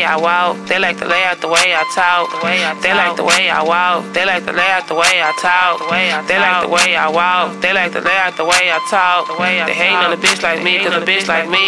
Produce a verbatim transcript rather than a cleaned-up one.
way I walk. They like to lay out the way I talk. They like the way I walk. They like to lay out the way I talk. They like the way I walk. They like to lay out the way I talk. They hating on a bitch like me, cause a bitch like me